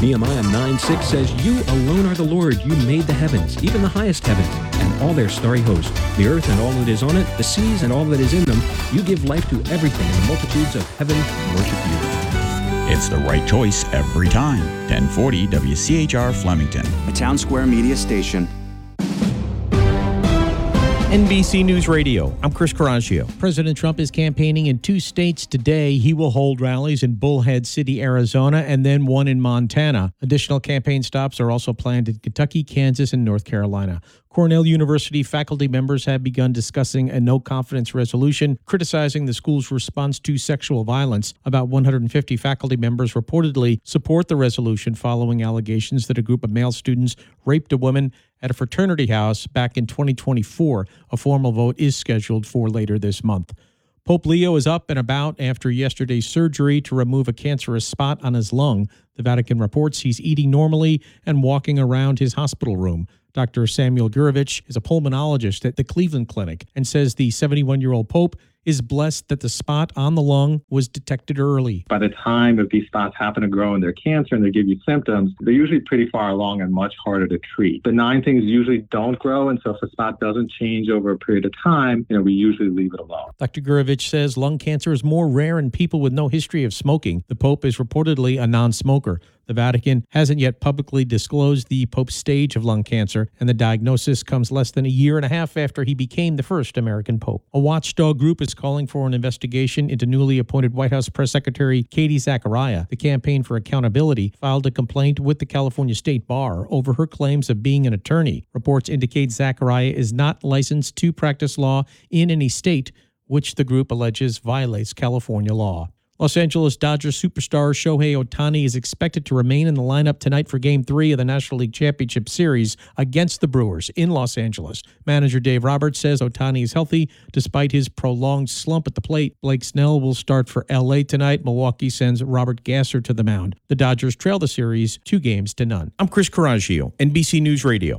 Nehemiah 9:6 says, "You alone are the Lord. You made the heavens, even the highest heaven, and all their starry host, the earth and all that is on it, the seas and all that is in them. You give life to everything, and the multitudes of heaven worship you." It's the right choice every time. 1040 WCHR Flemington. A Town Square Media station. NBC News Radio, I'm Chris Coraggio. President Trump is campaigning in 2 states today. He will hold rallies in Bullhead City, Arizona, and then one in Montana. Additional campaign stops are also planned in Kentucky, Kansas, and North Carolina. Cornell University faculty members have begun discussing a no-confidence resolution criticizing the school's response to sexual violence. About 150 faculty members reportedly support the resolution following allegations that a group of male students raped a woman at a fraternity house back in 2024. A formal vote is scheduled for later this month. Pope Leo is up and about after yesterday's surgery to remove a cancerous spot on his lung. The Vatican reports he's eating normally and walking around his hospital room. Dr. Samuel Gurevich is a pulmonologist at the Cleveland Clinic and says the 71-year-old Pope is blessed that the spot on the lung was detected early. By the time if these spots happen to grow and they're cancer and they give you symptoms, they're usually pretty far along and much harder to treat. Benign things usually don't grow, and so if a spot doesn't change over a period of time, we usually leave it alone. Dr. Gurevich says lung cancer is more rare in people with no history of smoking. The Pope is reportedly a non-smoker. The Vatican hasn't yet publicly disclosed the Pope's stage of lung cancer, and the diagnosis comes less than a year and a half after he became the first American Pope. A watchdog group is calling for an investigation into newly appointed White House Press Secretary Katie Zachariah. The Campaign for Accountability filed a complaint with the California State Bar over her claims of being an attorney. Reports indicate Zachariah is not licensed to practice law in any state, which the group alleges violates California law. Los Angeles Dodgers superstar Shohei Ohtani is expected to remain in the lineup tonight for Game 3 of the National League Championship Series against the Brewers in Los Angeles. Manager Dave Roberts says Ohtani is healthy despite his prolonged slump at the plate. Blake Snell will start for L.A. tonight. Milwaukee sends Robert Gasser to the mound. The Dodgers trail the series 2-0. I'm Chris Coraggio, NBC News Radio.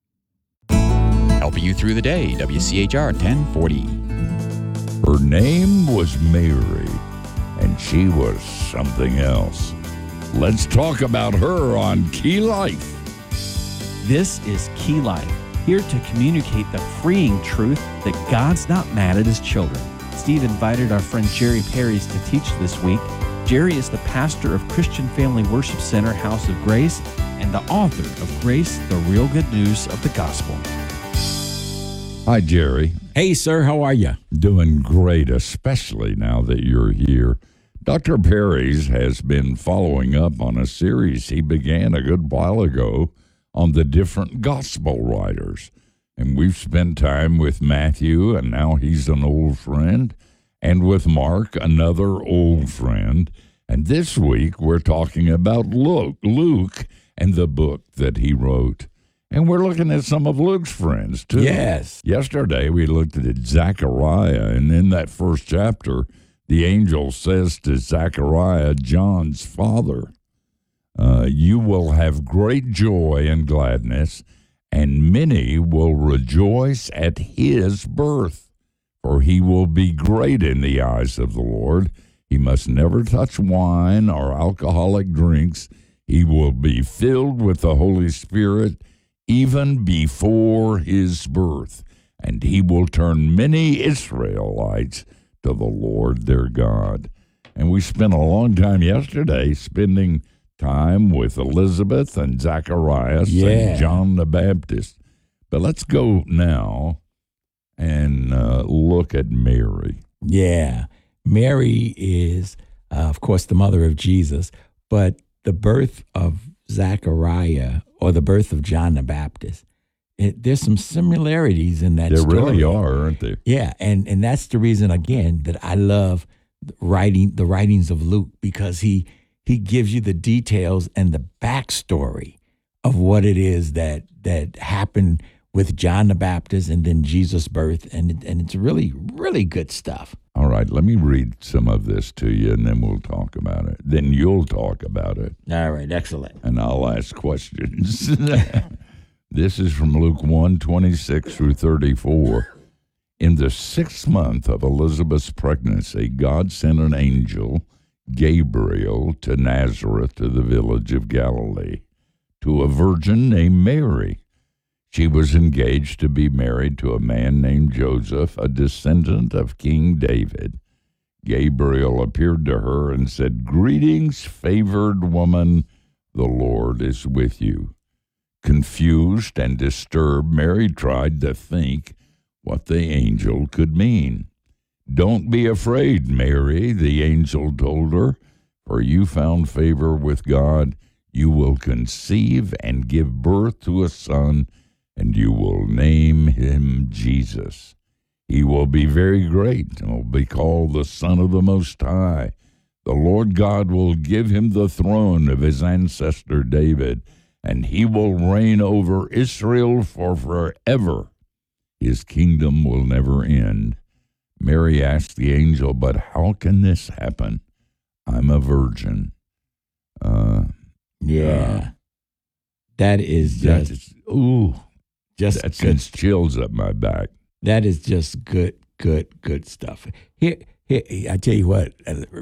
Helping you through the day, WCHR 1040. Her name was Mary, and she was something else. Let's talk about her on Key Life. This is Key Life, here to communicate the freeing truth that God's not mad at his children. Steve invited our friend Jerry Perrys to teach this week. Jerry is the pastor of Christian Family Worship Center, House of Grace, and the author of Grace, the Real Good News of the Gospel. Hi, Jerry. Hey, sir, how are you? Doing great, especially now that you're here. Dr. Perrys has been following up on a series he began a good while ago on the different gospel writers. And we've spent time with Matthew, and now he's an old friend, and with Mark, another old friend. And this week we're talking about Luke and the book that he wrote. And we're looking at some of Luke's friends, too. Yes. Yesterday we looked at Zechariah, and in that first chapter, the angel says to Zechariah, John's father, you will have great joy and gladness, and many will rejoice at his birth, for he will be great in the eyes of the Lord. He must never touch wine or alcoholic drinks. He will be filled with the Holy Spirit even before his birth, and he will turn many Israelites to the Lord their God. And we spent a long time yesterday spending time with Elizabeth and Zacharias and John the Baptist. But let's go now and look at Mary. Yeah. Mary is, of course, the mother of Jesus, but the birth of Zechariah or the birth of John the Baptist, there's some similarities in that story. There really are, aren't there? Yeah, and that's the reason, again, that I love the writings of Luke, because he gives you the details and the backstory of what it is that happened with John the Baptist and then Jesus' birth, and it's really, really good stuff. All right, let me read some of this to you, and then we'll talk about it. Then you'll talk about it. All right, excellent. And I'll ask questions. This is from Luke 1:26 through 34. In the 6th month of Elizabeth's pregnancy, God sent an angel Gabriel to Nazareth, to the village of Galilee, to a virgin named Mary. She was engaged to be married to a man named Joseph, a descendant of King David. Gabriel appeared to her and said, "Greetings, favored woman, the Lord is with you." Confused and disturbed, Mary tried to think what the angel could mean. "Don't be afraid, Mary," the angel told her, "for you found favor with God. You will conceive and give birth to a son, and you will name him Jesus. He will be very great and will be called the Son of the Most High. The Lord God will give him the throne of his ancestor David, and he will reign over Israel for forever. His kingdom will never end." Mary asked the angel, "But how can this happen? I'm a virgin." That is just that sends chills up my back. That is just good stuff. Here, I tell you what.